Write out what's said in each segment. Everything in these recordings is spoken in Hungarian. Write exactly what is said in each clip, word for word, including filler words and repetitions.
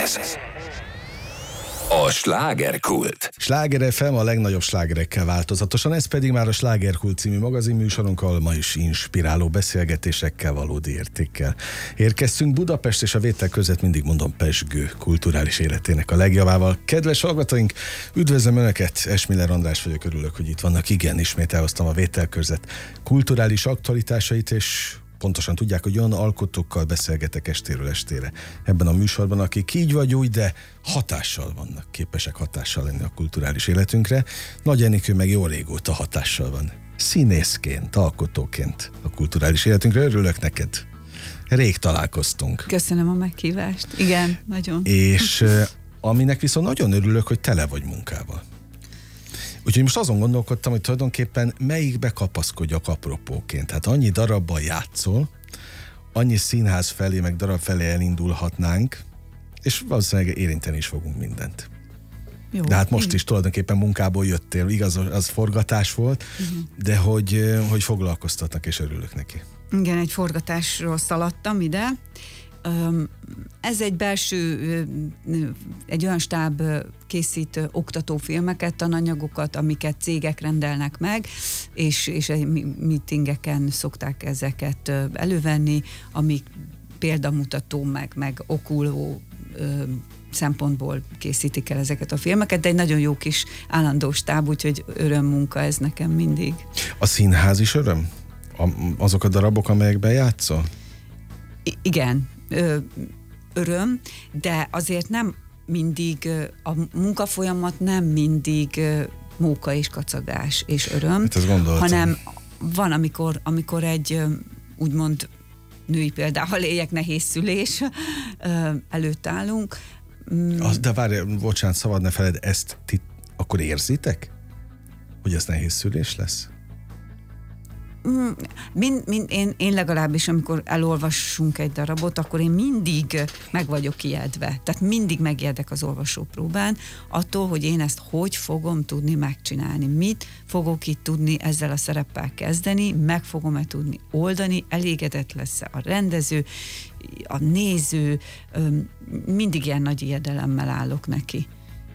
Ez a slágerkult. Sláger ef em a legnagyobb slágerekkel változatosan, ez pedig már a Slágerkult című magazinműsorunkkal, ma is inspiráló beszélgetésekkel, valódi értékkel. Érkeztünk Budapest és a Vétel között, mindig mondom, pezsgő kulturális életének a legjavával. Kedves hallgatóink, üdvözlöm Önöket, Esmiller András vagyok, örülök, hogy itt vannak. Igen, ismét elhoztam a Vétel között kulturális aktualitásait, és pontosan tudják, hogy olyan alkotókkal beszélgetek estéről estére ebben a műsorban, akik így vagy úgy, de hatással vannak, képesek hatással lenni a kulturális életünkre. Nagy Enikő meg jó régóta hatással van. Színészként, alkotóként a kulturális életünkre. Örülök neked. Rég találkoztunk. Köszönöm a meghívást. Igen, nagyon. És aminek viszont nagyon örülök, hogy tele vagy munkával. Úgyhogy most azon gondolkodtam, hogy tulajdonképpen melyikbe kapaszkodjak apropóként. Hát annyi darabban játszol, annyi színház felé, meg darab felé elindulhatnánk, és valószínűleg érinteni is fogunk mindent. Jó, de hát most én... is tulajdonképpen munkából jöttél, igaz, az forgatás volt, uh-huh. de hogy, hogy foglalkoztatnak, és örülök neki. Igen, egy forgatásról szaladtam ide. Ez egy belső, egy olyan stáb készít oktatófilmeket, tananyagokat, amiket cégek rendelnek meg, és, és meetingeken szokták ezeket elővenni, amik példamutató, meg, meg okuló szempontból készítik el ezeket a filmeket, de egy nagyon jó kis állandó stáb, úgyhogy örömmunka ez nekem mindig. A színház is öröm? A, azok a darabok, amelyekben játszol? I- igen. Öröm, de azért nem mindig, a munkafolyamat nem mindig móka és kacagás és öröm, hát hanem van, amikor, amikor egy úgymond női példával éljek, nehéz szülés előtt állunk. Az, de várj, bocsánat, szabad ne feled, ezt ti akkor érzitek? Hogy ez nehéz szülés lesz? Mind, mind, én, én legalábbis, amikor elolvassunk egy darabot, akkor én mindig meg vagyok ijedve. Tehát mindig megijedek az olvasópróbán attól, hogy én ezt hogy fogom tudni megcsinálni. Mit fogok itt tudni ezzel a szereppel kezdeni, meg fogom-e tudni oldani, elégedett lesz-e a rendező, a néző, mindig ilyen nagy ijedelemmel állok neki.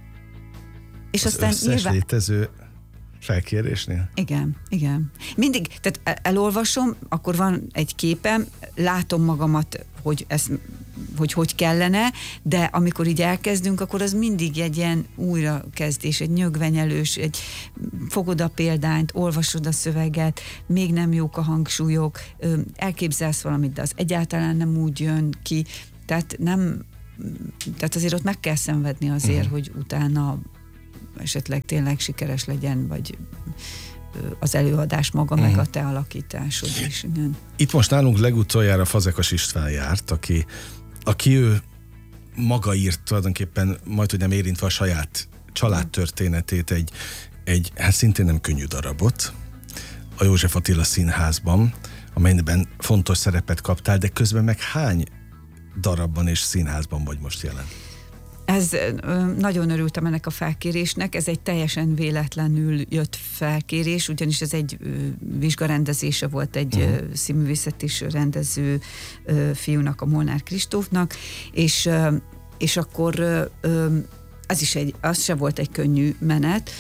És az aztán összes nyilván... létező felkérésnél? Igen, igen. Mindig, tehát elolvasom, akkor van egy képem, látom magamat, hogy ez, hogy hogy kellene, de amikor így elkezdünk, akkor az mindig egy ilyen újrakezdés, egy nyögvenyelős, egy fogod a példányt, olvasod a szöveget, még nem jók a hangsúlyok, elképzelsz valamit, de az egyáltalán nem úgy jön ki, tehát nem, tehát azért ott meg kell szenvedni azért, uh-huh. hogy utána esetleg tényleg sikeres legyen, vagy az előadás maga, uh-huh. meg a te alakításod is. Igen. Itt most nálunk legutoljára Fazekas István járt, aki, aki ő maga írt tulajdonképpen, majd hogy nem érintve a saját családtörténetét, egy, egy hát szintén nem könnyű darabot, a József Attila Színházban, amelyben fontos szerepet kaptál, de közben meg hány darabban és színházban vagy most jelen? Ez, nagyon örültem ennek a felkérésnek, ez egy teljesen véletlenül jött felkérés, ugyanis ez egy vizsgarendezése volt egy uh-huh. színművészet is rendező fiúnak, a Molnár Kristófnak, és, és akkor az is egy, az se volt egy könnyű menet.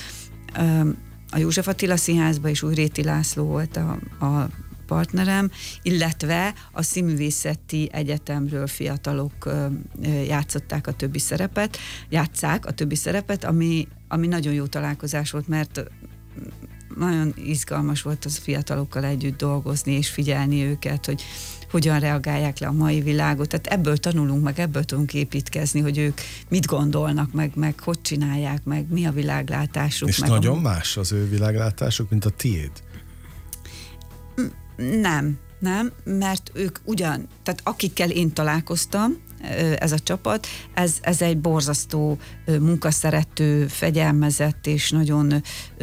A József Attila Színházban is Újréti László volt a, a partnerem, illetve a Színművészeti Egyetemről fiatalok játszották a többi szerepet, játsszák a többi szerepet, ami, ami nagyon jó találkozás volt, mert nagyon izgalmas volt az fiatalokkal együtt dolgozni, és figyelni őket, hogy hogyan reagálják le a mai világot. Tehát ebből tanulunk, meg ebből tudunk építkezni, hogy ők mit gondolnak, meg, meg hogy csinálják, meg mi a világlátásuk. És meg nagyon a... más az ő világlátásuk, mint a tiéd? Nem, nem, mert ők ugyan, tehát akikkel én találkoztam, ez a csapat, ez, ez egy borzasztó munkaszerető, fegyelmezett és nagyon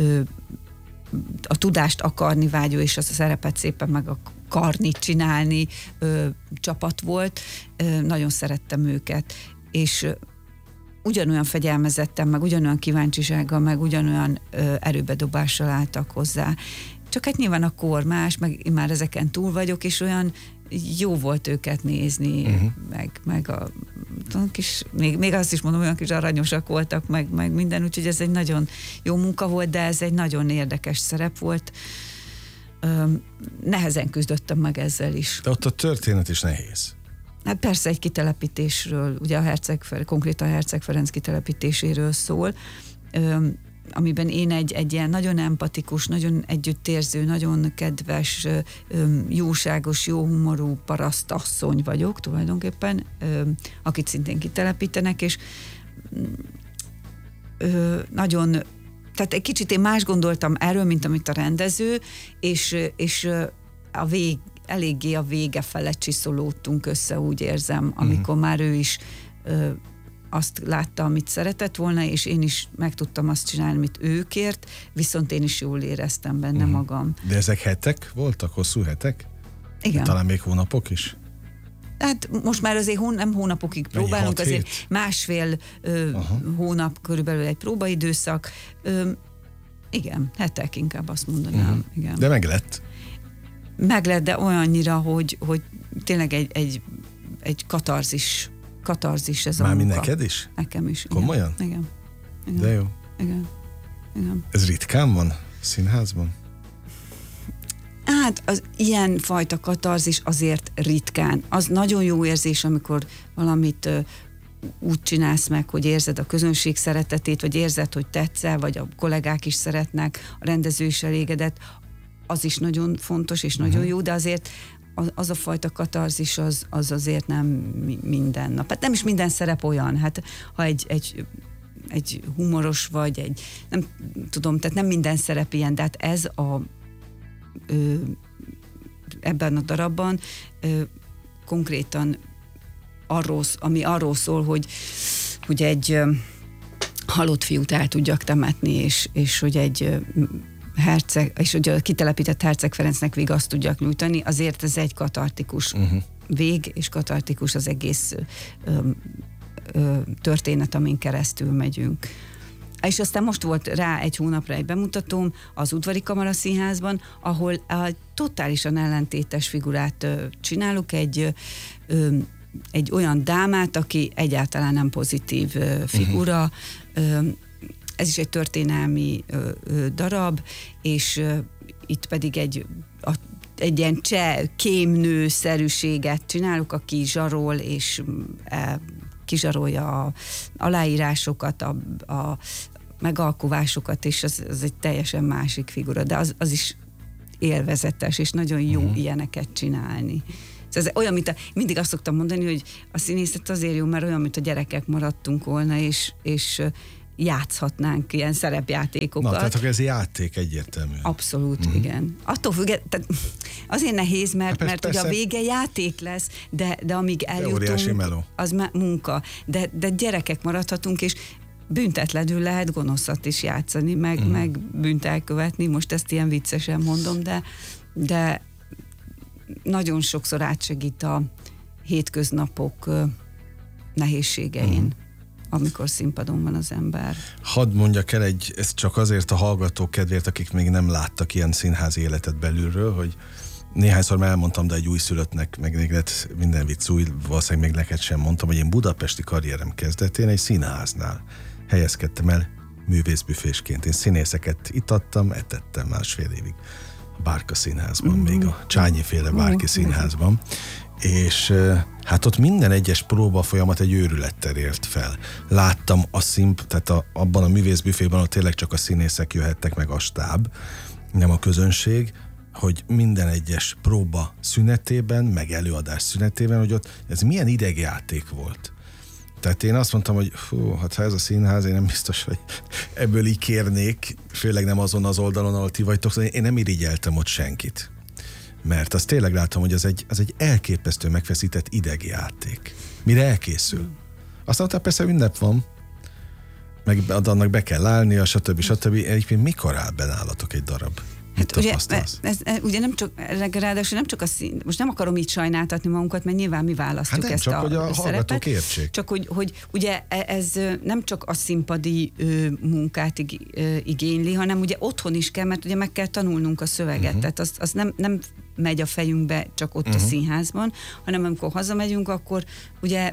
a tudást akarni vágyó, és az a szerepet szépen meg akarni, csinálni csapat volt. Nagyon szerettem őket, és ugyanolyan fegyelmezetten, meg ugyanolyan kíváncsisággal, meg ugyanolyan erőbedobással álltak hozzá. Csak hát nyilván a kor más, meg már ezeken túl vagyok, és olyan jó volt őket nézni, uh-huh. meg, meg a kis, még, még azt is mondom, olyan kis aranyosak voltak, meg, meg minden, úgyhogy ez egy nagyon jó munka volt, de ez egy nagyon érdekes szerep volt. Öm, nehezen küzdöttem meg ezzel is. De ott a történet is nehéz. Hát persze egy kitelepítésről, ugye a Herceg, konkrétan a Herceg Ferenc kitelepítéséről szól, öm, amiben én egy, egy ilyen nagyon empatikus, nagyon együttérző, nagyon kedves, öm, jóságos, jó humorú parasztasszony vagyok tulajdonképpen, öm, akit szintén kitelepítenek, és öm, nagyon, tehát egy kicsit én más gondoltam erről, mint amit a rendező, és, és a vég, eléggé a vége fele csiszolódtunk össze, úgy érzem, amikor uh-huh. már ő is öm, azt látta, amit szeretett volna, és én is meg tudtam azt csinálni, amit ő kért, viszont én is jól éreztem benne uh-huh. magam. De ezek hetek voltak? Hosszú hetek? Igen. Talán még hónapok is? Hát most már azért hón, nem hónapokig próbálunk, azért másfél ö, hónap körülbelül egy próbaidőszak. Ö, igen, hetek inkább azt mondanám. Uh-huh. Igen. De meg lett? Meg lett, de olyannyira, hogy, hogy tényleg egy, egy, egy katarzis katarzis ez a Mármint munka. neked is? Nekem is. Komolyan? Igen. Igen. De jó. Igen. Igen. Ez ritkán van színházban? Hát az ilyen fajta katarzis azért ritkán. Az nagyon jó érzés, amikor valamit ö, úgy csinálsz meg, hogy érzed a közönség szeretetét, vagy érzed, hogy tetszel, vagy a kollégák is szeretnek, a rendező is elégedett. Az is nagyon fontos, és uh-huh. nagyon jó, de azért Az, az a fajta katarzis az, az azért nem minden nap. Hát nem is minden szerep olyan. Hát ha egy, egy, egy humoros vagy, egy, nem tudom, tehát nem minden szerep ilyen, de hát ez a ö, ebben a darabban ö, konkrétan arról, ami arról szól, hogy, hogy egy ö, halott fiút el tudjak temetni, és, és hogy egy ö, herceg, és hogy a kitelepített Herceg Ferencnek vigaszt tudjak nyújtani, azért ez egy katartikus uh-huh. vég, és katartikus az egész ö, ö, történet, amin keresztül megyünk. És aztán most volt rá egy hónapra egy bemutatóm az Udvari Kamara Színházban, ahol a totálisan ellentétes figurát ö, csinálunk, egy, ö, egy olyan dámát, aki egyáltalán nem pozitív ö, figura, uh-huh. ö, ez is egy történelmi ö, ö, darab, és ö, itt pedig egy, a, egy ilyen cseh kémnőszerűséget csinálok, aki zsarol, és e, kizsarolja a aláírásokat, a, a megalkovásokat, és az, az egy teljesen másik figura, de az, az is élvezetes, és nagyon jó uh-huh. ilyeneket csinálni. Ez olyan, mint a, mindig azt szoktam mondani, hogy a színészet azért jó, mert olyan, mint a gyerekek maradtunk volna, és, és játszhatnánk ilyen szerepjátékokat. Na, tehát akkor ez játék egyértelmű. Abszolút, uh-huh. igen. Attól függetlenül, azért nehéz, mert, hát mert ugye a vége játék lesz, de, de amíg eljutunk, az munka. De, de gyerekek maradhatunk, és büntetlenül lehet gonoszat is játszani, meg, uh-huh. meg bűnt elkövetni. Most ezt ilyen viccesen mondom, de, de nagyon sokszor átsegít a hétköznapok nehézségein. Uh-huh. amikor színpadon van az ember. Hadd mondjak el egy, ez csak azért a hallgatók kedvéért, akik még nem láttak ilyen színházi életet belülről, hogy néhányszor már elmondtam, de egy újszülöttnek, meg még lett minden vicc új, valószínűleg még neked sem mondtam, hogy én budapesti karrierem kezdetén egy színháznál helyezkedtem el művészbüfésként. Én színészeket itattam, etettem másfél évig a Bárka Színházban, mm-hmm. még a Csányi-féle Bárki mm-hmm. Színházban, és hát ott minden egyes próba folyamat egy őrülettel ért fel. Láttam a szín, tehát a, abban a művészbüfében, ott tényleg csak a színészek jöhettek, meg a stáb, nem a közönség, hogy minden egyes próba szünetében, meg előadás szünetében, hogy ott ez milyen idegjáték volt. Tehát én azt mondtam, hogy hú, hát ha ez a színház, én nem biztos, hogy ebből így kérnék, főleg nem azon az oldalon, ahol ti vagytok, én nem irigyeltem ott senkit. Mert azt tényleg látom, hogy az egy, az egy elképesztő megfeszített idegjáték. Mire elkészül. Aztán utána persze ünnep van, meg annak be kell állnia, stb. stb. Egyébként mikor áll be nálatok egy darab? Hát ugye, ez, ez, ugye nem csak, ráadásul nem csak a szín, most nem akarom így sajnáltatni magunkat, mert nyilván mi választjuk hát ezt csak, a, hogy a szerepet. Értsék. Csak hogy, hogy ugye ez nem csak a színpadi ö, munkát ig, ö, igényli, hanem ugye otthon is kell, mert ugye meg kell tanulnunk a szöveget. Uh-huh. Tehát az, az nem, nem megy a fejünkbe csak ott uh-huh. a színházban, hanem amikor hazamegyünk, akkor ugye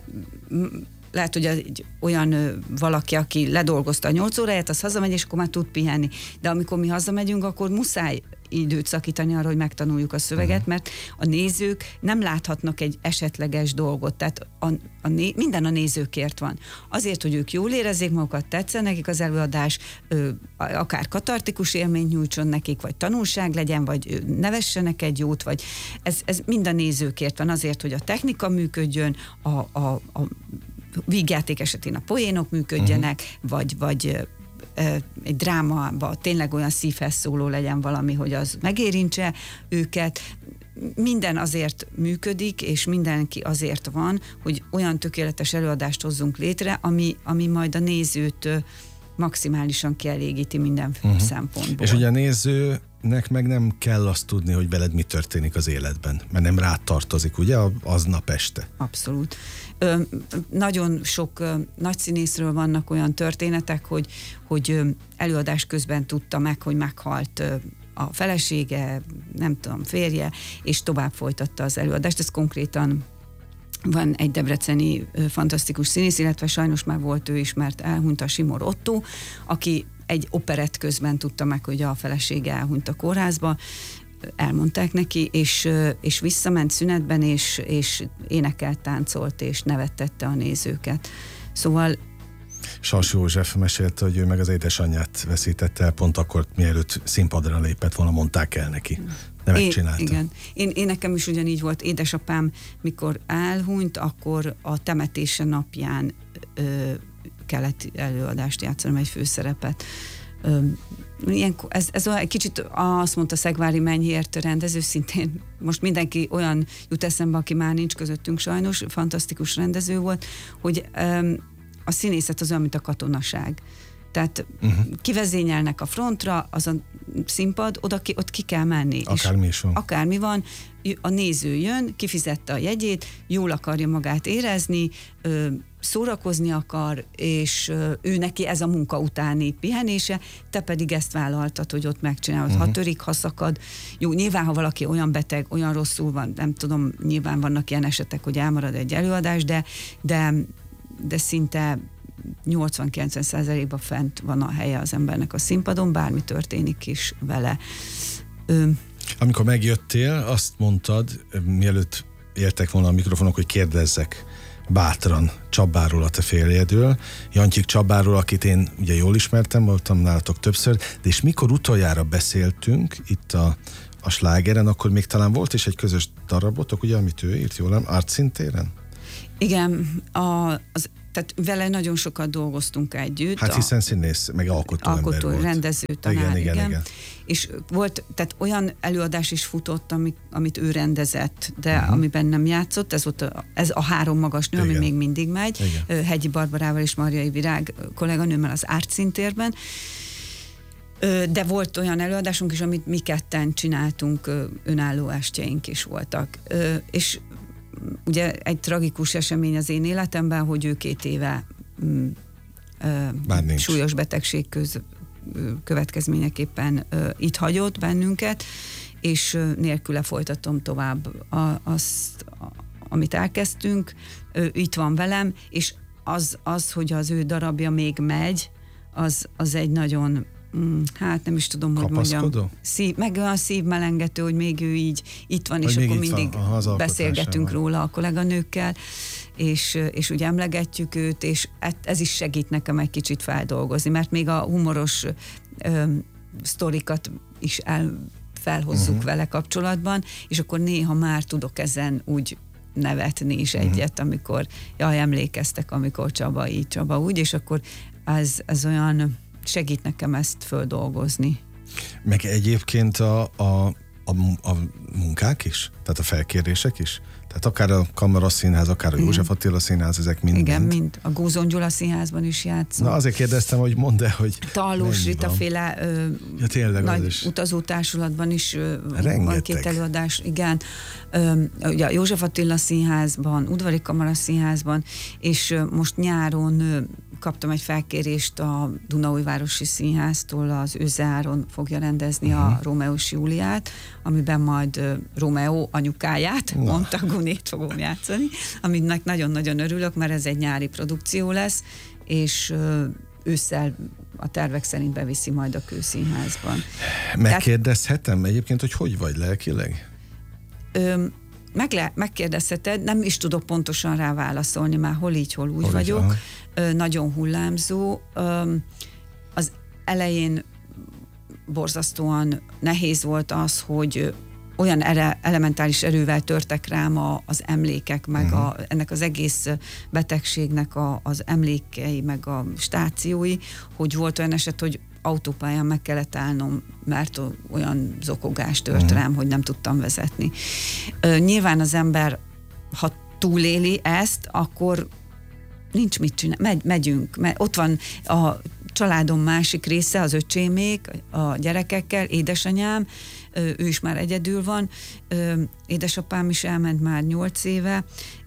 lehet, hogy egy olyan ö, valaki, aki ledolgozta a nyolc óráját, az hazamegy, és akkor már tud pihenni. De amikor mi hazamegyünk, akkor muszáj időt szakítani arra, hogy megtanuljuk a szöveget, uh-huh. mert a nézők nem láthatnak egy esetleges dolgot. Tehát a, a né, minden a nézőkért van. Azért, hogy ők jól érezzék magukat, tetszen nekik az előadás, ö, akár katartikus élményt nyújtson nekik, vagy tanulság legyen, vagy nevessenek egy jót, vagy ez, ez mind a nézőkért van. Azért, hogy a technika működjön, a, a, a vígjáték esetén a poénok működjenek, uh-huh. vagy, vagy egy drámában tényleg olyan szívhez szóló legyen valami, hogy az megérintse őket. Minden azért működik, és mindenki azért van, hogy olyan tökéletes előadást hozzunk létre, ami, ami majd a nézőt maximálisan kielégíti minden uh-huh. szempontból. És ugye a nézőnek meg nem kell azt tudni, hogy veled mi történik az életben, mert nem rád tartozik, ugye, aznap este. Abszolút. Ö, nagyon sok ö, nagy színészről vannak olyan történetek, hogy, hogy ö, előadás közben tudta meg, hogy meghalt ö, a felesége, nem tudom, férje, és tovább folytatta az előadást. Ez konkrétan van egy debreceni ö, fantasztikus színész, illetve sajnos már volt ő is, mert elhunyt, a Simor Otto, aki egy operett közben tudta meg, hogy a felesége elhunyt a kórházba, elmondták neki, és, és visszament szünetben, és, és énekelt, táncolt, és nevettette a nézőket. Szóval Sas József mesélte, hogy ő meg az édesanyját veszítette el, pont akkor, mielőtt színpadra lépett volna, mondták el neki. De megcsinálta. Én, igen. Én, én nekem is ugyanígy volt. Édesapám, mikor elhunyt, akkor a temetése napján ö, kellett előadást játszanom, egy főszerepet. Ö, Ilyen, ez, ez egy kicsit azt mondta Szegvári Menyhért rendező, szintén most mindenki olyan jut eszembe, aki már nincs közöttünk sajnos, fantasztikus rendező volt, hogy um, a színészet az olyan, mint a katonaság. Tehát uh-huh. kivezényelnek a frontra, az a színpad, oda ki, ott ki kell menni. Akármi is van. Akármi van, a néző jön, kifizette a jegyét, jól akarja magát érezni, szórakozni akar, és ő neki ez a munka utáni pihenése, te pedig ezt vállaltad, hogy ott megcsinálod. Uh-huh. Ha törik, ha szakad. Jó, nyilván, ha valaki olyan beteg, olyan rosszul van, nem tudom, nyilván vannak ilyen esetek, hogy elmarad egy előadás, de, de, de szinte nyolcvan-kilencven százalékban fent van a helye az embernek a színpadon, bármi történik is vele. Ö, Amikor megjöttél, azt mondtad, mielőtt értek volna a mikrofonok, hogy kérdezzek bátran Csabáról, a te férjedről, Jancsik Csabáról, akit én ugye jól ismertem, voltam nálatok többször, de és mikor utoljára beszéltünk itt a, a slágeren, akkor még talán volt is egy közös darabotok, ugye, amit ő írt, jól nem? Artszintéren? Igen, a, az tehát vele nagyon sokat dolgoztunk együtt. Hát hiszen színész, meg alkotó, alkotó ember volt. Rendező, tanár, igen, igen, igen. igen. És volt, tehát olyan előadás is futott, amit, amit ő rendezett, de uh-huh. amiben nem játszott, ez, volt a, ez a három magas nő, igen. ami még mindig megy, igen. Hegyi Barbarával és Marjai Virág kolléganőmmel az Artszintérben. De volt olyan előadásunk is, amit mi ketten csináltunk, önálló estjeink is voltak. És ugye egy tragikus esemény az én életemben, hogy ő két éve mm, ö, súlyos betegség köz, következményeképpen ö, itt hagyott bennünket, és ö, nélküle folytatom tovább a, azt, a, amit elkezdtünk. Ö, itt van velem, és az, az, hogy az ő darabja még megy, az, az egy nagyon hát nem is tudom, hogy mondjam. Szív, meg olyan szívmelengető, hogy még ő így itt van, hogy és akkor mindig Aha, beszélgetünk róla a kolléganőkkel, és, és úgy emlegetjük őt, és ez is segít nekem egy kicsit feldolgozni, mert még a humoros ö, sztorikat is el, felhozzuk uh-huh. vele kapcsolatban, és akkor néha már tudok ezen úgy nevetni is egyet, uh-huh. amikor jaj, emlékeztek, amikor Csaba így, Csaba úgy, és akkor ez, ez olyan segít nekem ezt földolgozni. Meg egyébként a, a, a, a munkák is? Tehát a felkérések is? Tehát akár a Kamara Színház, akár a igen. József Attila Színház, ezek mind. Igen, mind. A Gózon Gyula Színházban is játszom. Na azért kérdeztem, hogy mondd el, hogy Tallós Rita féle ö, ja, tényleg, nagy is. utazótársulatban is ö, rengeteg. Van két előadás. Igen. Ö, ugye a József Attila Színházban, Udvari Kamara Színházban, és ö, most nyáron ö, kaptam egy felkérést a Dunaújvárosi Színháztól, az Őze Áron fogja rendezni uh-huh. a Rómeó és Júliát, amiben majd uh, Rómeó anyukáját, no. Montagunét fogom játszani, aminek nagyon-nagyon örülök, mert ez egy nyári produkció lesz, és uh, ősszel a tervek szerint beviszi majd a Kőszínházban. Megkérdezhetem Tehát, egyébként, hogy hogy vagy lelkileg? Ö, meg le, megkérdezheted, nem is tudok pontosan rá válaszolni, már hol így, hol úgy hol vagyok. Ö, nagyon hullámzó. Ö, az elején borzasztóan nehéz volt az, hogy olyan ere, elementáris erővel törtek rám a, az emlékek, meg uh-huh. a, ennek az egész betegségnek a, az emlékei, meg a stációi, hogy volt olyan eset, hogy autópályán meg kellett állnom, mert olyan zokogás tört uh-huh. rám, hogy nem tudtam vezetni. Ö, nyilván az ember, ha túléli ezt, akkor nincs mit csinálni, Megy, megyünk, mert ott van a családom másik része, az öcsémék, a gyerekekkel, édesanyám, ő is már egyedül van, édesapám is elment már nyolc éve,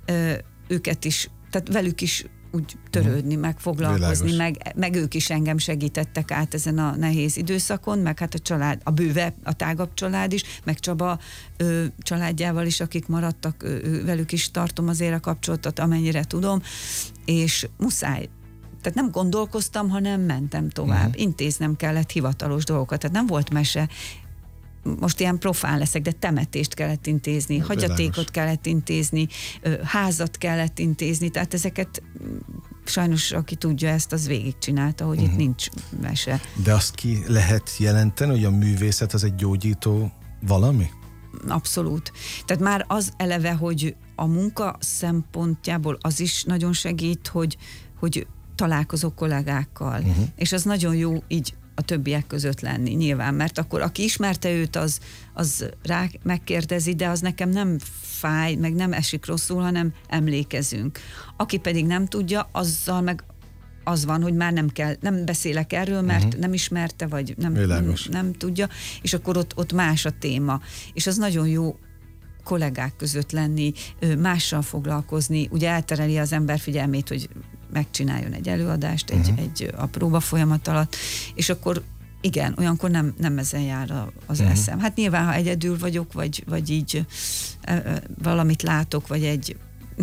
őket is, tehát velük is úgy törődni, meg foglalkozni, meg, meg ők is engem segítettek át ezen a nehéz időszakon, meg hát a család, a bőve, a tágabb család is, meg Csaba ő, családjával is, akik maradtak, ő, velük is tartom azért a kapcsolatot, amennyire tudom, és muszáj. Tehát nem gondolkoztam, hanem mentem tovább. Uh-huh. Intéznem kellett hivatalos dolgokat, tehát nem volt mese. Most ilyen profán leszek, de temetést kellett intézni, hát hagyatékot világos. Kellett intézni, házat kellett intézni, tehát ezeket sajnos, aki tudja ezt, az végigcsinálta, hogy uh-huh. itt nincs mese. De azt ki lehet jelenteni, hogy a művészet az egy gyógyító valami? Abszolút. Tehát már az eleve, hogy a munka szempontjából az is nagyon segít, hogy, hogy találkozok kollégákkal, uh-huh. és az nagyon jó így a többiek között lenni, nyilván, mert akkor aki ismerte őt, az, az rá megkérdezi, de az nekem nem fáj, meg nem esik rosszul, hanem emlékezünk. Aki pedig nem tudja, azzal meg az van, hogy már nem kell, nem beszélek erről, mert uh-huh. nem ismerte, vagy nem, nem, nem tudja, és akkor ott, ott más a téma. És az nagyon jó kollégák között lenni, mással foglalkozni, ugye eltereli az ember figyelmét, hogy megcsináljon egy előadást egy, uh-huh. egy a próba folyamat alatt, és akkor igen, olyankor nem, nem ezen jár az uh-huh. eszem. Hát nyilván, ha egyedül vagyok, vagy, vagy így e, e, valamit látok, vagy egy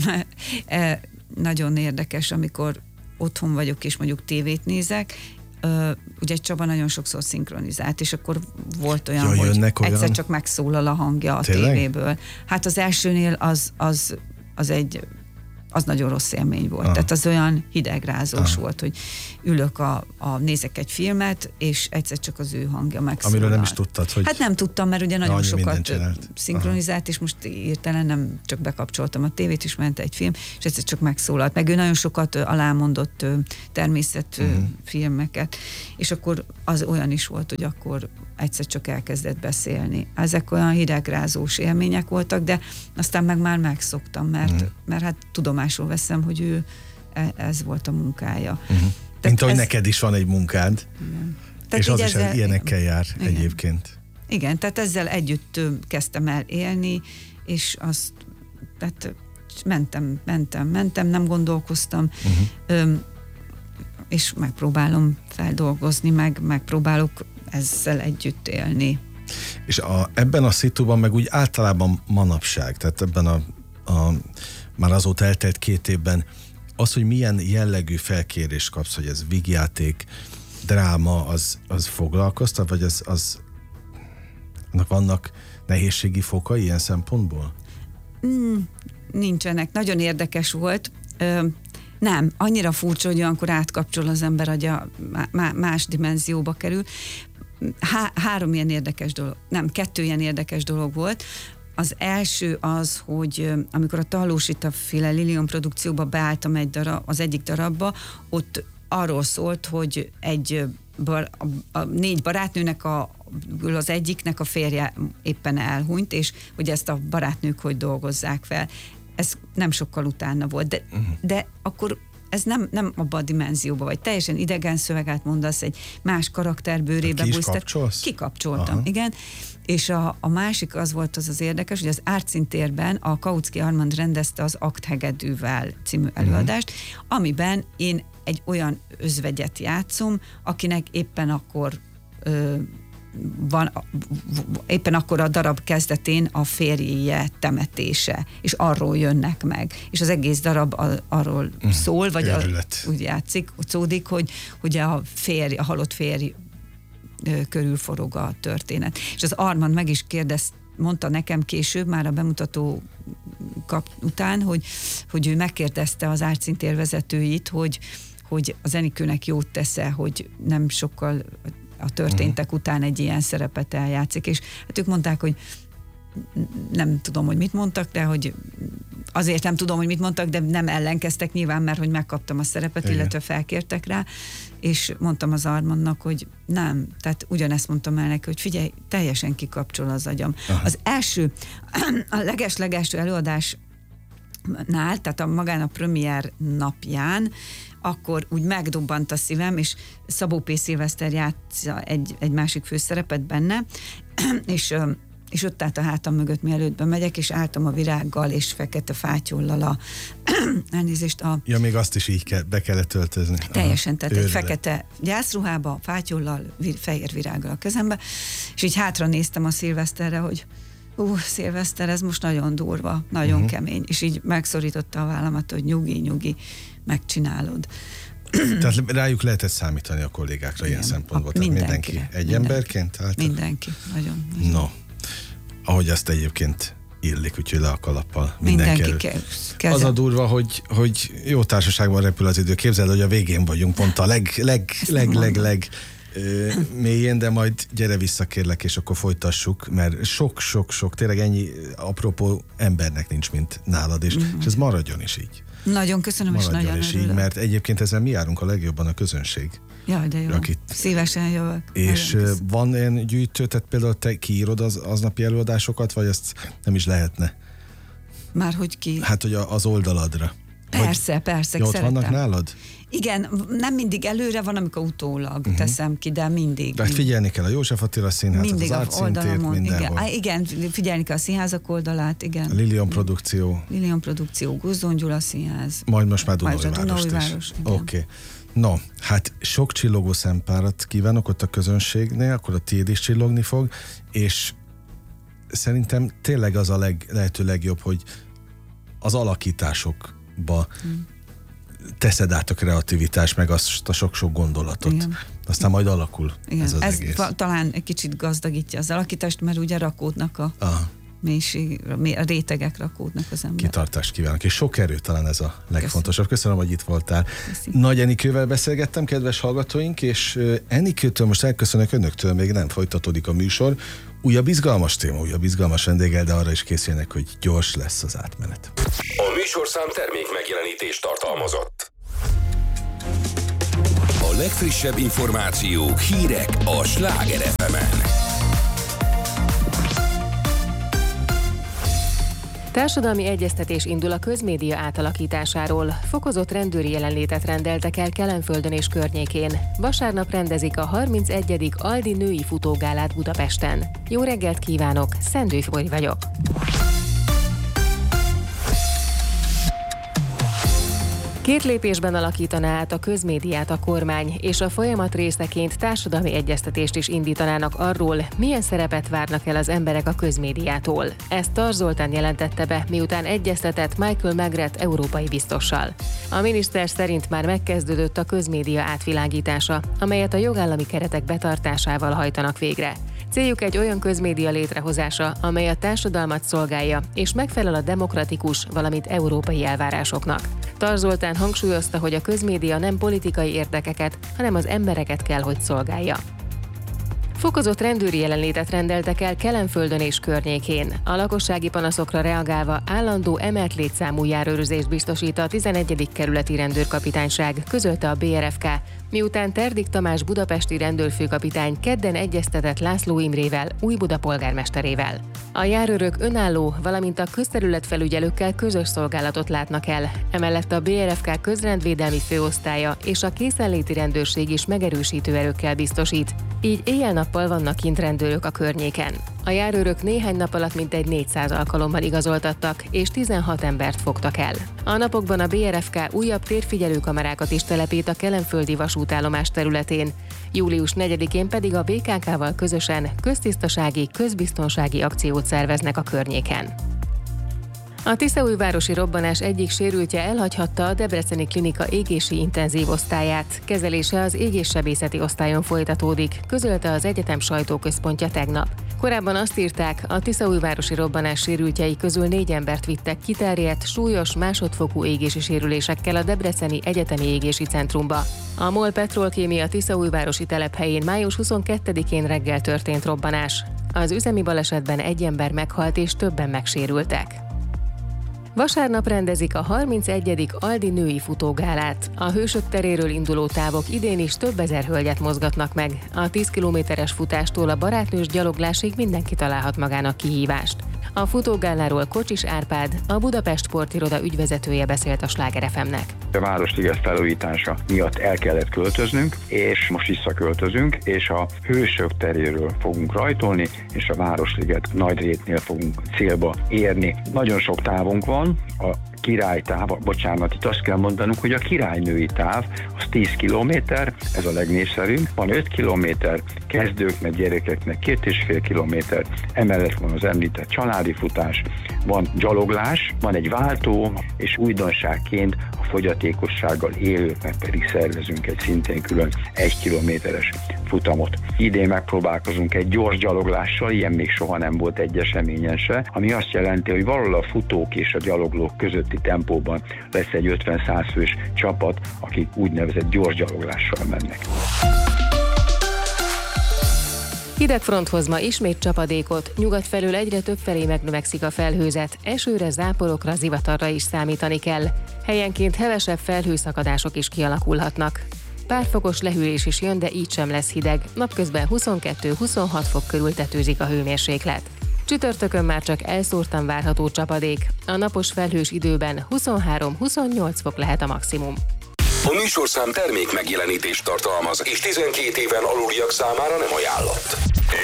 e, nagyon érdekes, amikor otthon vagyok, és mondjuk tévét nézek, Uh, ugye Csaba nagyon sokszor szinkronizált, és akkor volt olyan, ja, hogy olyan? egyszer csak megszólal a hangja a Tényleg? tévéből. Hát az elsőnél az, az, az egy az nagyon rossz élmény volt. Ah. Tehát az olyan hidegrázós ah. volt, hogy ülök, a, a, nézek egy filmet, és egyszer csak az ő hangja megszólal. Amiről nem is tudtad, hogy... Hát nem tudtam, mert ugye nagyon sokat szinkronizált, és most hirtelen nem csak bekapcsoltam a tévét, és ment egy film, és egyszer csak megszólalt. Meg ő nagyon sokat alámondott természetfilmeket, és akkor az olyan is volt, hogy akkor egyszer csak elkezdett beszélni. Ezek olyan hidegrázós élmények voltak, de aztán meg már megszoktam, mert, mm. mert hát tudomásul veszem, hogy ő ez volt a munkája. Mm-hmm. Mint ahogy ez... neked is van egy munkád, és az ezzel... is ilyenekkel jár igen. egyébként. Igen, tehát ezzel együtt kezdtem el élni, és azt tehát mentem, mentem, mentem, nem gondolkoztam, uh-huh. öm, és megpróbálom feldolgozni, meg megpróbálok ezzel együtt élni. És a, ebben a szituban meg úgy általában manapság, tehát ebben a, a már azóta eltelt két évben, az, hogy milyen jellegű felkérést kapsz, hogy ez vígjáték, dráma, az, az foglalkoztat, vagy az, az annak vannak nehézségi fokai ilyen szempontból? Mm, nincsenek. Nagyon érdekes volt. Ö, nem, annyira furcsa, hogy olyankor átkapcsol az ember, agya má, más dimenzióba kerül. Há, három ilyen érdekes dolog, nem, kettő ilyen érdekes dolog volt. Az első az, hogy amikor a Tallósita féle Lilium produkcióba beálltam egy darab, az egyik darabba, ott arról szólt, hogy egy bar, a, a négy barátnőnek a, az egyiknek a férje éppen elhunyt, és hogy ezt a barátnők hogy dolgozzák fel. Ez nem sokkal utána volt, de, uh-huh. de akkor ez nem, nem abban a dimenzióban, vagy teljesen idegen szöveget mondasz, egy más karakter bőrébe bújsz. Kikapcsoltam, Aha. igen. És a, a másik az volt az az érdekes, hogy az Árcintérben a Kautsky Armand rendezte az Akt hegedűvel című előadást, uh-huh. amiben én egy olyan özvegyet játszom, akinek éppen akkor ö, van, éppen akkor a darab kezdetén a férjéje temetése, és arról jönnek meg. És az egész darab a, arról mm, szól, vagy a, úgy játszik, szódik, hogy, hogy a férj, a halott férj körül forog a történet. És az Armand meg is kérdezte, mondta nekem később, már a bemutató kap után, hogy, hogy ő megkérdezte az Ártszintér vezetőit, hogy, hogy az Enikőnek jót tesz-e, hogy nem sokkal a történtek uh-huh. után egy ilyen szerepet eljátszik. És hát ők mondták, hogy nem tudom, hogy mit mondtak, de hogy azért nem tudom, hogy mit mondtak, de nem ellenkeztek nyilván, mert hogy megkaptam a szerepet, igen. illetve felkértek rá, és mondtam az Armandnak, hogy nem, tehát ugyanezt mondtam el neki, hogy figyelj, teljesen kikapcsol az agyam. Aha. Az első, a leges-legelső előadásnál, tehát a magán a premier napján, akkor úgy megdobbant a szívem, és Szabó P. Szilveszter játsza egy, egy másik főszerepet benne, és és ott állt a hátam mögött, mielőtt bemegyek, és álltam a virággal és fekete fátyollal a elnézést a... Ja, még azt is így kell, be kellett töltözni. Teljesen, tehát egy fekete gyászruhába, fátyollal, vir, fehér virággal a kezembe, és így hátra néztem a Szilveszterre, hogy ú, Szilveszter, ez most nagyon durva, nagyon uh-huh. kemény, és így megszorította a vállamat, hogy nyugi, nyugi, megcsinálod. Tehát rájuk lehetett számítani a kollégákra. Igen. Ilyen szempontból. Tehát mindenki. Egy mindenki. Emberként? Hát mindenki. Nagyon, nagyon. No. Ahogy azt egyébként illik, úgyhogy le a kalappal mindenki, mindenki ke- Az a durva, hogy, hogy jó társaságban repül az idő. Képzeld, hogy a végén vagyunk pont a leg, leg, leg, leg, leg ö, mélyén, de majd gyere vissza kérlek, és akkor folytassuk, mert sok-sok-sok, tényleg ennyi apropó embernek nincs, mint nálad, és, mm-hmm. és ez maradjon is így. Nagyon köszönöm, maradjon és nagyon is így, mert egyébként ezzel mi járunk a legjobban, a közönség. Jaj, de jó. Akit... Szívesen jövök. És van ilyen gyűjtő, tehát például te kiírod az aznapi előadásokat, vagy ezt nem is lehetne? Már hogy ki? Hát, hogy az oldaladra. Persze, vagy persze, ott szeretem. Vannak nálad? Igen, nem mindig előre van, amikor utólag uh-huh. teszem ki, de mindig. De figyelni kell a József Attila Színházat, mindig az Ártszintért, mindenhol. Igen, igen, figyelni kell a színházak oldalát, igen. A Lilion Produkció. Lilion Produkció, Guzdón Gyula Színház. Majd most már Dunaújvárost is. Oké. Okay. No, hát sok csillogó szempárat kívánok ott a közönségnél, akkor a tiéd is csillogni fog, és szerintem tényleg az a leg, lehető legjobb, hogy az alakításokba hmm. teszed át a kreativitást, meg azt a sok-sok gondolatot. Igen. Aztán majd alakul. Igen. Ez az ez egész. Talán egy kicsit gazdagítja az alakítást, mert ugye rakódnak a... Aha. mélység, a rétegek rakódnak az ember. Kitartást kívánok, és sok erő, talán ez a legfontosabb. Köszönöm, hogy itt voltál. Köszönöm. Nagy Enikővel beszélgettem, kedves hallgatóink, és Enikőtől most elköszönök, önöktől még nem folytatódik a műsor. Újabb izgalmas téma, újabb izgalmas vendéggel, de arra is készülnek, hogy gyors lesz az átmenet. A műsorszám termék megjelenítést tartalmazott. A legfrissebb információk, hírek a Sláger ef emen. Társadalmi egyeztetés indul a közmédia átalakításáról. Fokozott rendőri jelenlétet rendeltek el Kelenföldön és környékén. Vasárnap rendezik a harmincegyedik Aldi női futógálát Budapesten. Jó reggelt kívánok, Szendő Fori vagyok. Két lépésben alakítaná át a közmédiát a kormány, és a folyamat részeként társadalmi egyeztetést is indítanának arról, milyen szerepet várnak el az emberek a közmédiától. Ezt Tarz Zoltán jelentette be, miután egyeztetett Michael Magreth európai biztossal. A miniszter szerint már megkezdődött a közmédia átvilágítása, amelyet a jogállami keretek betartásával hajtanak végre. Céljuk egy olyan közmédia létrehozása, amely a társadalmat szolgálja, és megfelel a demokratikus, valamint európai elvárásoknak. Tarz Zoltán hangsúlyozta, hogy a közmédia nem politikai érdekeket, hanem az embereket kell, hogy szolgálja. Fokozott rendőri jelenlétet rendeltek el Kelenföldön és környékén. A lakossági panaszokra reagálva állandó emelt létszámú járőrözést biztosít a tizenegyedik kerületi rendőrkapitányság, közölte a bé er ef ká, miután Terdik Tamás budapesti rendőrfőkapitány kedden egyeztetett László Imrével, Újbuda polgármesterével. A járőrök önálló, valamint a közterületfelügyelőkkel közös szolgálatot látnak el. Emellett a bé er ef ká közrendvédelmi főosztálya és a készenléti rendőrség is megerősítő erőkkel biztosít. Így éjjel-nappal vannak kint rendőrök a környéken. A járőrök néhány nap alatt mintegy négyszáz alkalommal igazoltattak, és tizenhat embert fogtak el. A napokban a bé er ef ká újabb térfigyelő kamerákat is telepít a kelenföldi vasútállomás területén. július negyedikén pedig a bé ká ká-val közösen köztisztasági, közbiztonsági akciót szerveznek a környéken. A tiszaújvárosi robbanás egyik sérültje elhagyhatta a debreceni klinika égési intenzív osztályát. Kezelése az égéssebészeti osztályon folytatódik, közölte az egyetem sajtóközpontja tegnap. Korábban azt írták, a tiszaújvárosi robbanás sérültjei közül négy embert vittek kiterjedt, súlyos, másodfokú égési sérülésekkel a Debreceni Egyetemi Égési Centrumba. A MOL Petrolkémia tiszaújvárosi telephelyén május huszonkettedikén reggel történt robbanás. Az üzemi balesetben egy ember meghalt és többen megsérültek. Vasárnap rendezik a harmincegyedik Aldi női futógálát. A Hősök teréről induló távok idén is több ezer hölgyet mozgatnak meg. A tíz kilométeres futástól a barátnős gyaloglásig mindenki találhat magának kihívást. A futógáláról Kocsis Árpád, a Budapest Sportiroda ügyvezetője beszélt a Sláger ef em-nek. A Városliget felújítása miatt el kellett költöznünk, és most visszaköltözünk, és a Hősök teréről fogunk rajtolni, és a Városliget Nagyrétnél fogunk célba érni. Nagyon sok távunk van, a királytáv, bocsánat, itt azt kell mondanunk, hogy a királynői táv az tíz kilométer, ez a legnépszerűbb, van öt kilométer, kezdőknek, gyerekeknek két és fél kilométer, emellett van az említett családi futás, van gyaloglás, van egy váltó, és újdonságként a fogyatékossággal élőknek pedig szervezünk egy szintén külön egy kilométeres futamot. Idén megpróbálkozunk egy gyors gyaloglással, ilyen még soha nem volt egy eseményen se, ami azt jelenti, hogy valahol a futók és a gyaloglók közötti tempóban lesz egy ötven-száz fős csapat, akik úgynevezett gyors gyaloglással mennek. Hidegfront hoz ma ismét csapadékot, nyugat felől egyre több felé megnövekszik a felhőzet, esőre, záporokra, zivatarra is számítani kell. Helyenként hevesebb felhőszakadások is kialakulhatnak. Pár fokos lehűlés is jön, de így sem lesz hideg. Napközben huszonkettő-huszonhat fok körül tetőzik a hőmérséklet. Csütörtökön már csak elszórtan várható csapadék. A napos felhős időben huszonhárom-huszonnyolc fok lehet a maximum. A műsorszám termék megjelenítést tartalmaz, és tizenkét éven aluliak számára nem ajánlott.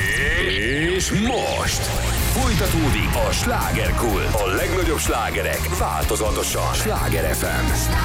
És most folytatódik a Slágerkult. A legnagyobb slágerek változatosan. Sláger ef em.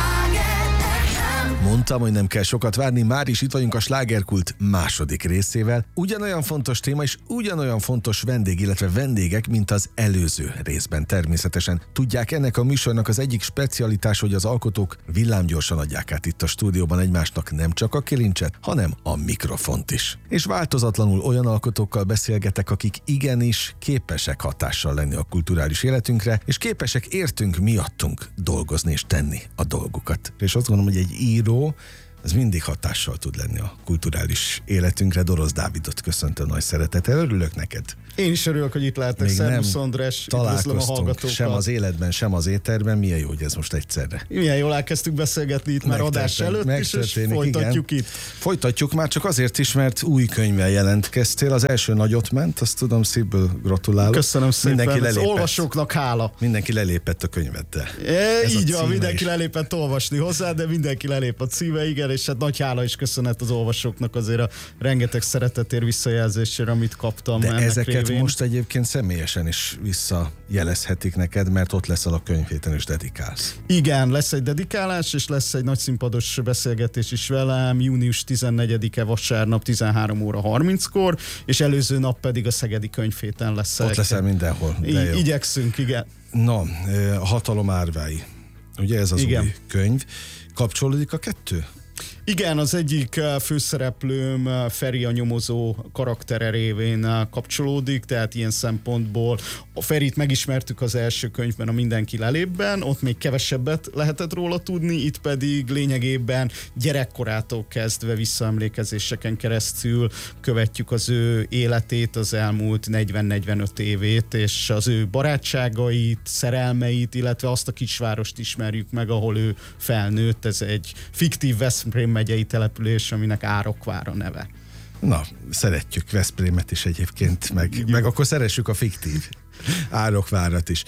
Mondtam, hogy nem kell sokat várni, már is itt vagyunk a Slágerkult második részével. Ugyanolyan fontos téma és ugyanolyan fontos vendég, illetve vendégek, mint az előző részben természetesen. Tudják, ennek a műsornak az egyik specialitás, hogy az alkotók villámgyorsan adják át itt a stúdióban egymásnak nem csak a kilincset, hanem a mikrofont is. És változatlanul olyan alkotókkal beszélgetek, akik igenis képesek hatással lenni a kulturális életünkre, és képesek értünk miattunk dolgozni és tenni a dolgukat. És azt gondolom, hogy egy író ez mindig hatással tud lenni a kulturális életünkre. Dorosz Dávidot köszöntöm nagy szeretettel. Örülök neked. Én is örülök, hogy itt lehetek. Szervusz András, üdvözlöm a hallgatókat. Sem az életben, sem az étterben. Milyen jó, hogy ez most egyszerre. Milyen jól elkezdtük beszélgetni itt már adás előtt is, és folytatjuk igen. itt. Folytatjuk már csak azért is, mert új könyvvel jelentkeztél. Az első nagyot ment, azt tudom, szívből gratulálok. Köszönöm szépen, mindenki az olvasóknak hála. Mindenki lelépett a könyveddel. E, így van, mindenki is lelépett olvasni hozzá, de mindenki lelép a címe, igen, és hát nagy hála is köszönet az olvasóknak azért a rengeteg szeretetért, visszajelzésére, amit kaptam. De ezeket révén. Most egyébként személyesen is visszajelezhetik neked, mert ott leszel a könyvhéten és dedikálsz. Igen, lesz egy dedikálás, és lesz egy nagyszínpados beszélgetés is velem, június tizennegyedike vasárnap tizenhárom óra harminckor, és előző nap pedig a Szegedi Könyvhéten lesz. Ott leszel mindenhol. I- igyekszünk, igen. Na, a Hatalom árvái. Ugye ez az igen. új könyv. Kapcsolódik a kettő? Igen, az egyik főszereplőm Feri a nyomozó karaktere révén kapcsolódik, tehát ilyen szempontból a Ferit megismertük az első könyvben, a Mindenki lelépben, ott még kevesebbet lehetett róla tudni, itt pedig lényegében gyerekkorától kezdve visszaemlékezéseken keresztül követjük az ő életét, az elmúlt negyven-negyvenöt évét, és az ő barátságait, szerelmeit, illetve azt a kisvárost ismerjük meg, ahol ő felnőtt. Ez egy fiktív Veszprém megyei település, aminek Árokvár a neve. Na, szeretjük Veszprémet is egyébként, meg, meg akkor szeressük a fiktív Árokvárat is.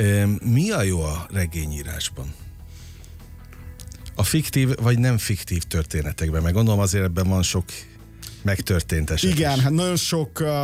Mi a jó a regényírásban? A fiktív vagy nem fiktív történetekben? Meg gondolom azért ebben van sok megtörtént eset Igen, is. hát nagyon sok uh,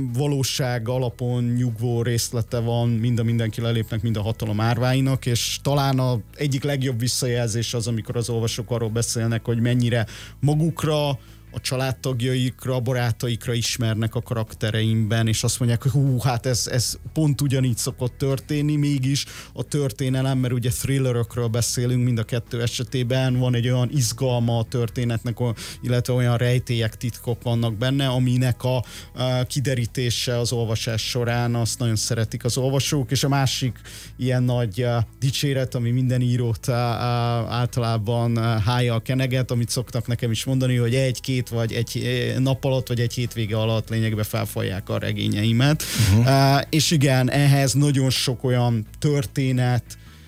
valóság alapon nyugvó részlete van, mind a mindenki lelépnek, mind a hatalom árváinak, és talán az egyik legjobb visszajelzés az, amikor az olvasók arról beszélnek, hogy mennyire magukra, a családtagjaikra, barátaikra ismernek a karaktereimben, és azt mondják, hogy hú, hát ez, ez pont ugyanígy szokott történni, mégis a történelem, mert ugye thrillerökről beszélünk mind a kettő esetében, van egy olyan izgalma a történetnek, illetve olyan rejtélyek, titkok vannak benne, aminek a, a kiderítése az olvasás során azt nagyon szeretik az olvasók, és a másik ilyen nagy uh, dicséret, ami minden írót uh, általában uh, hája a keneget, amit szoktak nekem is mondani, hogy egy-két vagy egy nap alatt, vagy egy hétvége alatt lényegben felfalják a regényeimet. Uh-huh. Uh, és igen, ehhez nagyon sok olyan történet,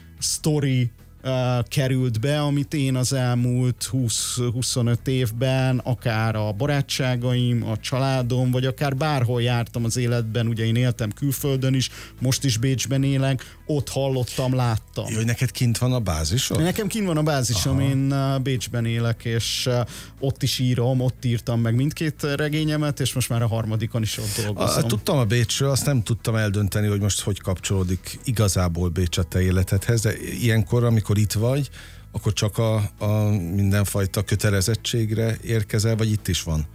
sztori uh, került be, amit én az elmúlt húsz-huszonöt évben, akár a barátságaim, a családom, vagy akár bárhol jártam az életben, ugye én éltem külföldön is, most is Bécsben élek, ott hallottam, láttam. Jó, hogy neked kint van a bázisod? Nekem kint van a bázisom, aha. Én uh, Bécsben élek, és uh, ott is írom, ott írtam meg mindkét regényemet, és most már a harmadikon is ott dolgozom. A, tudtam a Bécsről, azt nem tudtam eldönteni, hogy most hogy kapcsolódik igazából Bécs a te életedhez, de ilyenkor, amikor itt vagy, akkor csak a, a mindenfajta kötelezettségre érkezel, vagy itt is van?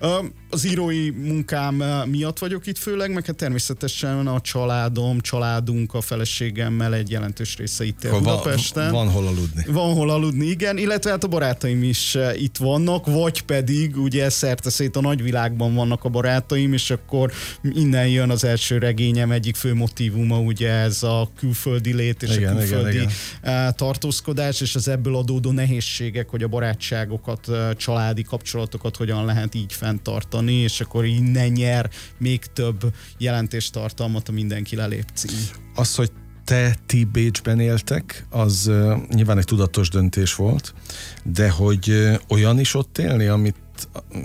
Az írói munkám miatt vagyok itt főleg, meg hát természetesen a családom, családunk, a feleségemmel egy jelentős része itt él Budapesten. Van, van hol aludni. Van hol aludni, igen, illetve hát a barátaim is itt vannak, vagy pedig ugye szerte-szét a nagyvilágban vannak a barátaim, és akkor innen jön az első regényem egyik fő motívuma, ugye ez a külföldi lét és igen, a külföldi igen, igen. tartózkodás, és az ebből adódó nehézségek, hogy a barátságokat, családi kapcsolatokat hogyan lehet így fenntartani, és akkor innen nyer még több jelentéstartalmat a Mindenki lelép cím. Az, hogy te, ti Bécsben éltek, az uh, nyilván egy tudatos döntés volt, de hogy uh, olyan is ott élni, amit uh,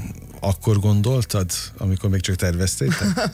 akkor gondoltad, amikor még csak terveztétek?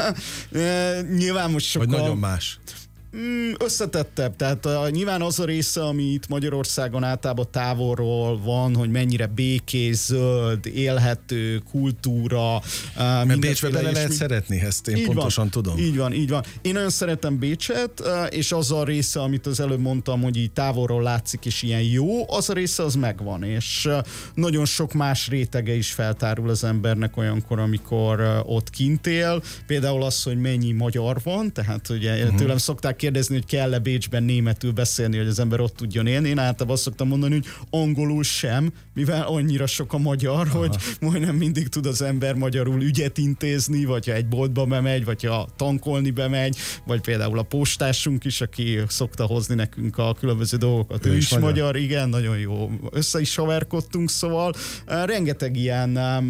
Nyilván most sokkal... Vagy nagyon más? Összetettebb, tehát uh, nyilván az a része, ami itt Magyarországon általában távolról van, hogy mennyire békés, zöld, élhető, kultúra. Uh, Mert Bécsbe bele lehet mi... szeretni, ezt én így pontosan van, tudom. Így van, így van. Én nagyon szeretem Bécset, uh, és az a része, amit az előbb mondtam, hogy így távolról látszik, és ilyen jó, az a része az megvan, és uh, nagyon sok más rétege is feltárul az embernek olyankor, amikor uh, ott kint él. Például az, hogy mennyi magyar van, tehát ugye uh-huh. tőlem szokták kérdezni, hogy kell-e Bécsben németül beszélni, hogy az ember ott tudjon élni. Én általában azt szoktam mondani, hogy angolul sem, mivel annyira sok a magyar, aha. hogy majdnem mindig tud az ember magyarul ügyet intézni, vagy ha egy boltba bemegy, vagy ha tankolni bemegy, vagy például a postásunk is, aki szokta hozni nekünk a különböző dolgokat. Ő, ő is, is magyar. magyar, igen, nagyon jó. Össze is haverkodtunk, szóval rengeteg ilyen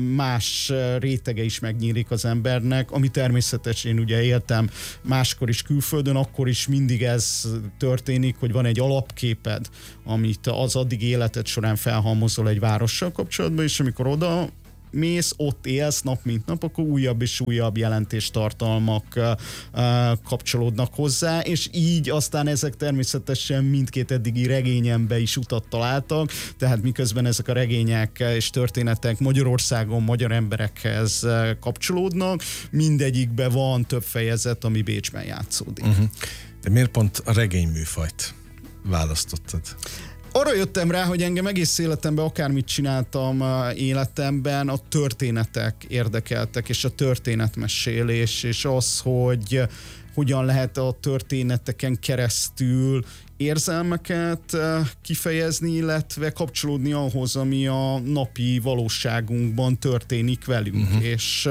más rétege is megnyílik az embernek, ami természetes, én ugye éltem máskor is külföldön, akkor is mindig ez történik, hogy van egy alapképed, amit az addig életed során felhalmozol egy várossal kapcsolatban, és amikor oda mész, ott élsz nap mint nap, akkor újabb és újabb jelentéstartalmak uh, kapcsolódnak hozzá, és így aztán ezek természetesen mindkét eddigi regényembe is utat találtak, tehát miközben ezek a regények és történetek Magyarországon magyar emberekhez kapcsolódnak, mindegyikben van több fejezet, ami Bécsben játszódik. Uh-huh. De miért pont a regényműfajt választottad? Arra jöttem rá, hogy engem egész életemben, akármit csináltam életemben, a történetek érdekeltek, és a történetmesélés, és az, hogy hogyan lehet a történeteken keresztül érzelmeket kifejezni, illetve kapcsolódni ahhoz, ami a napi valóságunkban történik velünk. Uh-huh. És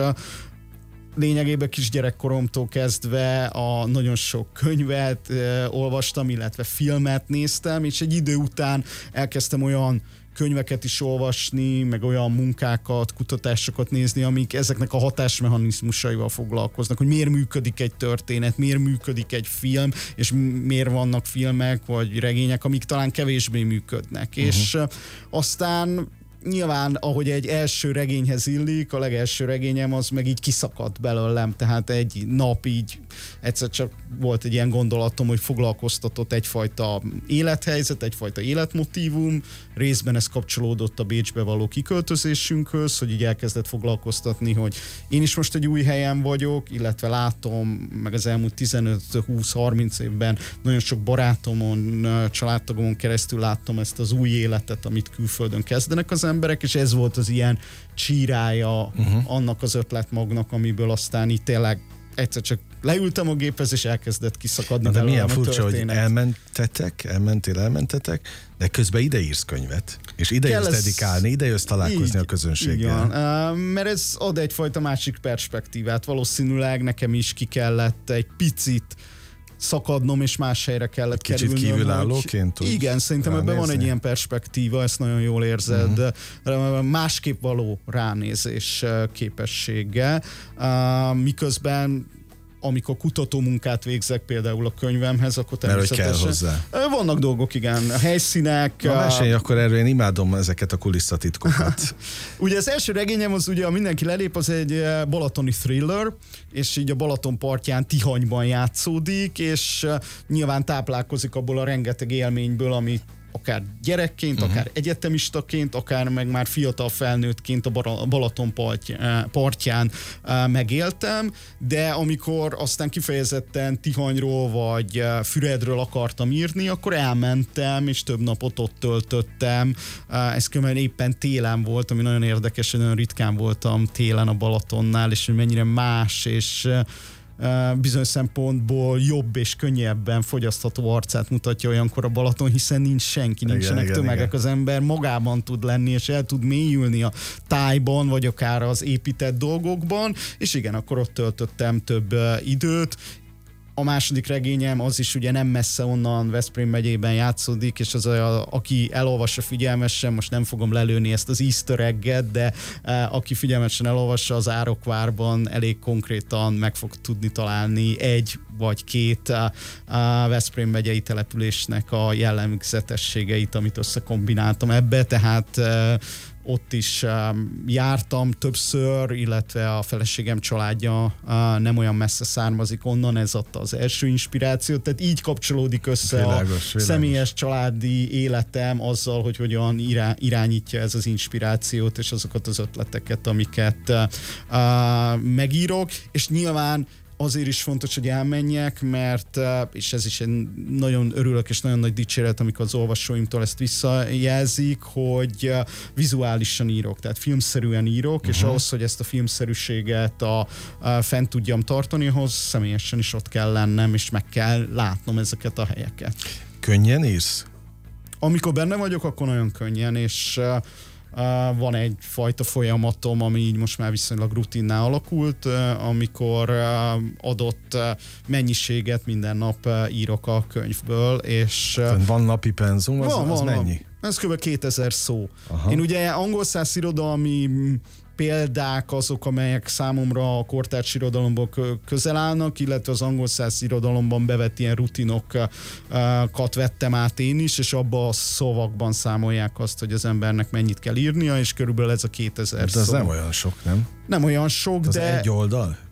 lényegében kisgyerekkoromtól kezdve a nagyon sok könyvet e, olvastam, illetve filmet néztem, és egy idő után elkezdtem olyan könyveket is olvasni, meg olyan munkákat, kutatásokat nézni, amik ezeknek a hatásmechanizmusaival foglalkoznak, hogy miért működik egy történet, miért működik egy film, és miért vannak filmek vagy regények, amik talán kevésbé működnek. Uh-huh. És aztán nyilván, ahogy egy első regényhez illik, a legelső regényem az meg így kiszakadt belőlem, tehát egy nap így egyszer csak volt egy ilyen gondolatom, hogy foglalkoztatott egyfajta élethelyzet, egyfajta életmotívum, részben ez kapcsolódott a Bécsbe való kiköltözésünkhöz, hogy így elkezdett foglalkoztatni, hogy én is most egy új helyen vagyok, illetve látom, meg az elmúlt tizenöt-húsz-harminc évben nagyon sok barátomon, családtagomon keresztül láttam ezt az új életet, amit külföldön kezdenek az emberek, és ez volt az ilyen csírája uh-huh. annak az ötletmagnak, amiből aztán itt tényleg egyszer csak leültem a géphez, és elkezdett kiszakadni. Na de milyen furcsa, történet. hogy elmentetek, elmentél, elmentetek, de közben ide írsz könyvet, és ide jössz dedikálni, ide jössz találkozni így, a közönséggel. Igen, mert ez ad egyfajta másik perspektívát. Valószínűleg nekem is ki kellett egy picit szakadnom, és más helyre kellett kicsit kerülnöm. Kicsit kívülállóként? Igen, szerintem ebben van egy ilyen perspektíva, ezt nagyon jól érzed. Uh-huh. Másképp való ránézés képessége, miközben amikor kutatómunkát végzek például a könyvemhez, akkor természetesen... Mert hogy kell hozzá. Vannak dolgok, igen. A helyszínek... Na, mesélj, akkor erről én imádom ezeket a kulisszatitkokat. Ugye az első regényem az ugye, a Mindenki lelép, az egy balatoni thriller, és így a Balaton partján, Tihanyban játszódik, és nyilván táplálkozik abból a rengeteg élményből, amit akár gyerekként, uh-huh. akár egyetemistaként, akár meg már fiatal felnőttként a Balaton partján megéltem, de amikor aztán kifejezetten Tihanyról vagy Füredről akartam írni, akkor elmentem, és több napot ott töltöttem. Ez különben éppen télen volt, ami nagyon érdekes, nagyon ritkán voltam télen a Balatonnál, és mennyire más, és bizonyos szempontból jobb és könnyebben fogyasztható arcát mutatja olyankor a Balaton, hiszen nincs senki, nincsenek igen, tömegek, igen. Az ember magában tud lenni, és el tud mélyülni a tájban, vagy akár az épített dolgokban, és igen, akkor ott töltöttem több időt. A második regényem az is ugye nem messze onnan, Veszprém megyében játszódik, és az a, aki elolvassa figyelmesen, most nem fogom lelőni ezt az easter egget, de uh, aki figyelmesen elolvassa, az Árokvárban elég konkrétan meg fog tudni találni egy vagy két uh, uh, Veszprém megyei településnek a jellegzetességeit, amit összekombináltam ebbe, tehát uh, ott is um, jártam többször, illetve a feleségem családja uh, nem olyan messze származik onnan, ez adta az első inspirációt, tehát így kapcsolódik össze világos, a világos. személyes családi életem azzal, hogy hogyan irá, irányítja ez az inspirációt, és azokat az ötleteket, amiket uh, uh, megírok, és nyilván azért is fontos, hogy elmenjek, mert, és ez is egy nagyon örülök, és nagyon nagy dicséret, amikor az olvasóimtól ezt visszajelzik, hogy vizuálisan írok, tehát filmszerűen írok, uh-huh. és ahhoz, hogy ezt a filmszerűséget a, a fent tudjam tartani, ahhoz személyesen is ott kell lennem, és meg kell látnom ezeket a helyeket. Könnyen írsz? Amikor benne vagyok, akkor nagyon könnyen, és Uh, van egyfajta folyamatom, ami így most már viszonylag rutinná alakult, uh, amikor uh, adott uh, mennyiséget minden nap uh, írok a könyvből, és... Uh, van napi penzum, az, van, az van, mennyi? Ez kb. kétezer szó. Aha. Én ugye angol száz irodalmi példák azok, amelyek számomra a kortárs irodalomból közel állnak, illetve az angol száz irodalomban bevett ilyen rutinokat vettem át én is, és abban a szavakban számolják azt, hogy az embernek mennyit kell írnia, és körülbelül ez a kétezer szó. De az nem olyan sok, nem? Nem olyan sok, az de... egy oldal?